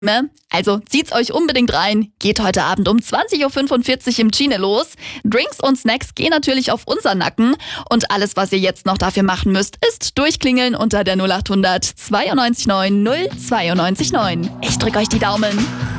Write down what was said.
Also zieht's euch unbedingt rein. Geht heute Abend um 20.45 Uhr im Cine los. Drinks und Snacks gehen natürlich auf unseren Nacken. Und alles, was ihr jetzt noch dafür machen müsst, ist durchklingeln unter der 0800 92 9 092 9. Ich drück euch die Daumen.